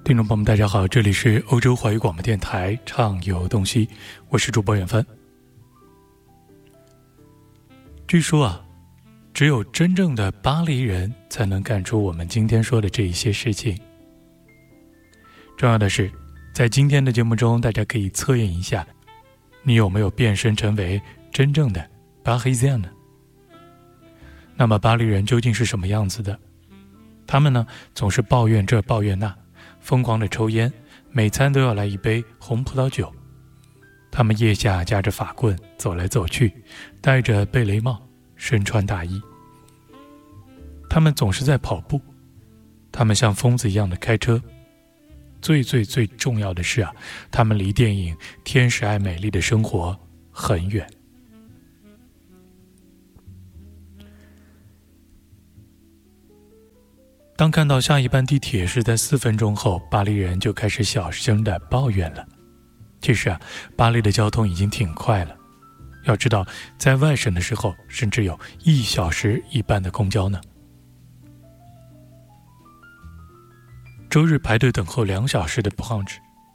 听众朋友们大家好，这里是欧洲华语广播电台畅游东西，我是主播远帆。据说只有真正的巴黎人才能干出我们今天说的这一些事情。重要的是，在今天的节目中，大家可以测验一下，你有没有变身成为真正的巴黎人呢？那么巴黎人究竟是什么样子的？他们呢，总是抱怨这抱怨那，疯狂的抽烟，每餐都要来一杯红葡萄酒。他们腋下夹着法棍走来走去，戴着贝雷帽，身穿大衣。他们总是在跑步，他们像疯子一样的开车。最重要的是他们离电影《天使爱美丽的生活》很远。当看到下一班地铁是在4分钟后，巴黎人就开始小声地抱怨了。其实巴黎的交通已经挺快了。要知道，在外省的时候，甚至有1小时一班的公交呢。周日排队等候2小时的 brunch。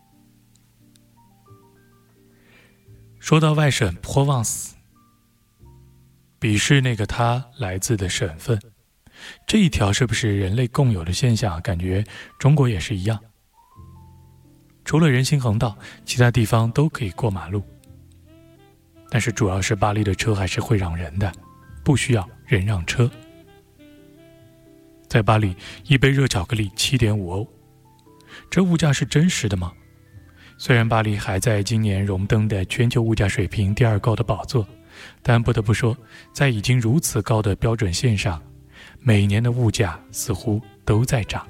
说到外省 Provence， 鄙视那个他来自的省份。这一条是不是人类共有的现象？感觉中国也是一样。除了人行横道，其他地方都可以过马路。但是主要是巴黎的车还是会让人的，不需要人让车。在巴黎，一杯热巧克力7.5欧，这物价是真实的吗？虽然巴黎还在今年荣登的全球物价水平第2高的宝座，但不得不说，在已经如此高的标准线上，每年的物价似乎都在涨。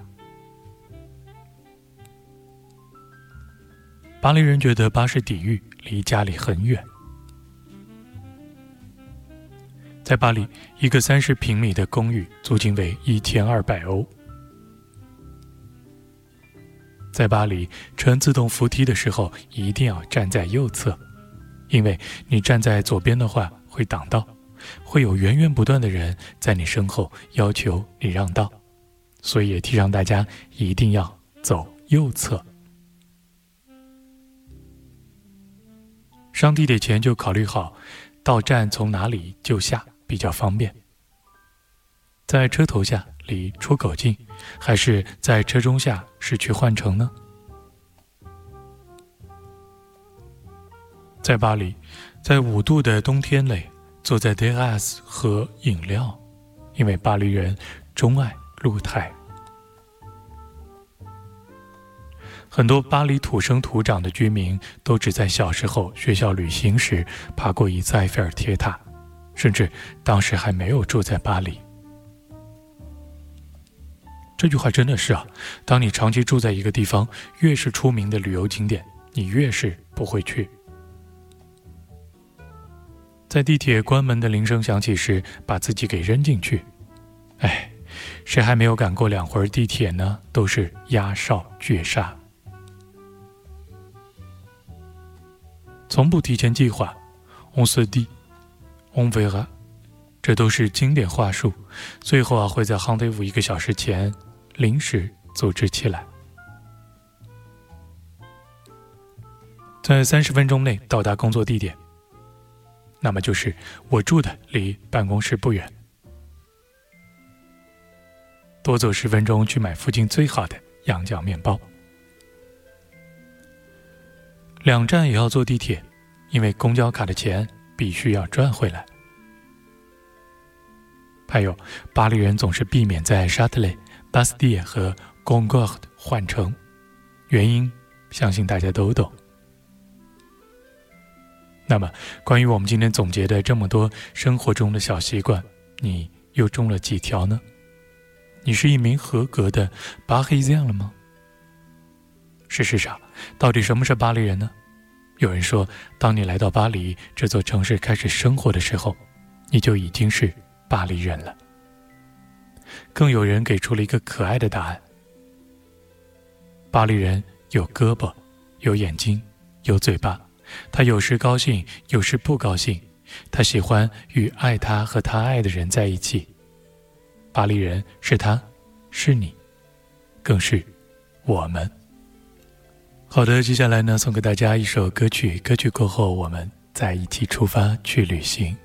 巴黎人觉得巴士底狱离家里很远。在巴黎，一个30平米的公寓租金为1200欧。在巴黎，乘自动扶梯的时候一定要站在右侧，因为你站在左边的话会挡道，会有源源不断的人在你身后要求你让道，所以也提倡大家一定要走右侧。上地铁前就考虑好到站从哪里就下比较方便，在车头下离出口近，还是在车中下是去换乘呢？在巴黎，在5度的冬天里，坐在 terrace 喝饮料，因为巴黎人钟爱露台。很多巴黎土生土长的居民都只在小时候学校旅行时爬过一次埃菲尔铁塔，甚至当时还没有住在巴黎。这句话真的是当你长期住在一个地方，越是出名的旅游景点，你越是不会去。在地铁关门的铃声响起时，把自己给扔进去。谁还没有赶过2回地铁呢？都是压哨绝杀。从不提前计划 on se dit on verra， 这都是经典话术，最后会在 rendezvous 1个小时前临时组织起来。在30分钟内到达工作地点，那么就是我住的离办公室不远。多走10分钟去买附近最好的羊角面包。2站也要坐地铁，因为公交卡的钱必须要赚回来。还有，巴黎人总是避免在沙特雷、巴斯蒂和 Concorde 换乘，原因相信大家都懂。那么，关于我们今天总结的这么多生活中的小习惯，你又中了几条呢？你是一名合格的巴黎人了吗？事实上，到底什么是巴黎人呢？有人说，当你来到巴黎这座城市开始生活的时候，你就已经是巴黎人了。更有人给出了一个可爱的答案：巴黎人有胳膊，有眼睛，有嘴巴，他有时高兴，有时不高兴，他喜欢与爱他和他爱的人在一起。巴黎人是他，是你，更是我们。 好的，接下来呢，送给大家一首歌曲，歌曲过后我们再一起出发去旅行。